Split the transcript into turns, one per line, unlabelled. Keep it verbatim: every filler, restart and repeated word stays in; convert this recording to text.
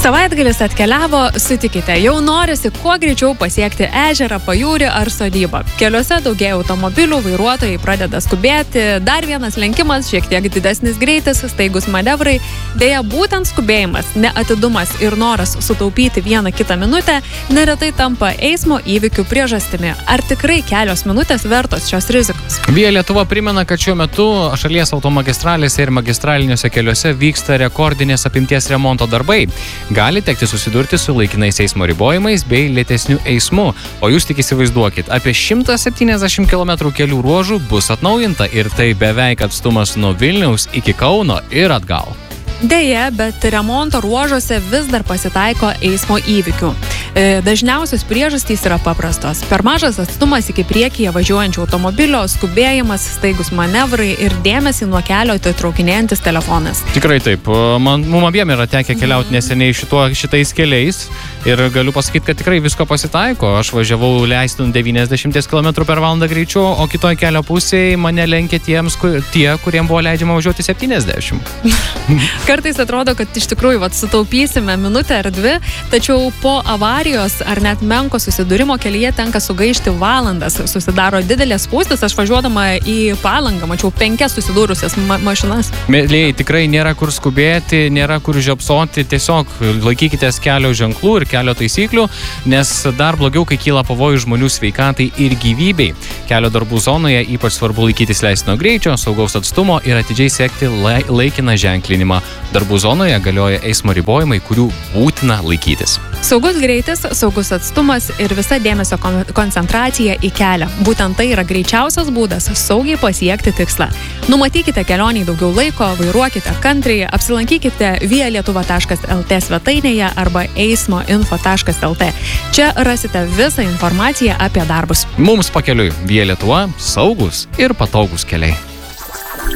Savaitgalis atkeliavo, sutikite, jau norisi kuo greičiau pasiekti ežerą, pajūrį ar sodybą. Keliuose daugėja automobilių, vairuotojai pradeda skubėti, dar vienas lenkimas, šiek tiek didesnis greitis, staigus manevrai. Deja, būtent skubėjimas, neatidumas ir noras sutaupyti vieną kitą minutę neretai tampa eismo įvykių priežastimi. Ar tikrai kelios minutės vertos šios rizikos?
Via Lietuva primena, kad šiuo metu šalies automagistralėse ir magistraliniuose keliuose vyksta rekordinės apimties remonto darbai. Gali tekti susidurti su laikinais eismo ribojimais bei lėtesniu eismu. O jūs tik įsivaizduokit, apie šimtas septyniasdešimt kilometrų kelių ruožų bus atnaujinta ir tai beveik atstumas nuo Vilniaus iki Kauno ir atgal.
Deja, bet remonto ruožuose vis dar pasitaiko eismo įvykių. E, dažniausios priežastys yra paprastos. Per mažas atstumas iki priekyje važiuojančio automobilio, skubėjimas, staigus manevrai ir dėmesį nuo kelio atitraukinėjantis telefonas.
Tikrai taip. Man, mum abiem yra tekę keliauti neseniai šituo, šitais keliais ir galiu pasakyti, kad tikrai visko pasitaiko. Aš važiavau leistum devyniasdešimt kilometrų per valandą greičiu, o kitoj kelio pusėje mane lenkė tiems, tie, kuriem buvo leidžiama važiuoti septyniasdešimt.
Kartais atrodo, kad iš tikrųjų vat, sutaupysime minutę ar dvi, tačiau po avarijos ar net menko susidūrimo kelyje tenka sugaišti valandas. Susidaro didelės spūstis, aš važiuodama į Palangą mačiau penkias susidūrusias ma mašinas.
Mėlyjei, tikrai nėra kur skubėti, nėra kur žiopsoti, tiesiog laikykitės kelio ženklų ir kelio taisyklių, nes dar blogiau, kai kyla pavojų žmonių sveikatai ir gyvybei. Kelio darbų zonoje ypač svarbu laikytis leistino greičio, saugaus atstumo ir atidžiai sekti lai laikiną ženklinimą. Darbų zonoje galioja eismo ribojimai, kurių būtina laikytis.
Saugus greitis, saugus atstumas ir visa dėmesio kon koncentracija į kelią. Būtent tai yra greičiausias būdas saugiai pasiekti tikslą. Numatykite kelioniai daugiau laiko, vairuokite kantriai, apsilankykite via lietuva taškas lt svetainėje arba eismo info taškas lt. Čia rasite visą informaciją apie darbus.
Mums pakeliui Via Lietuva, saugus ir patogus keliai.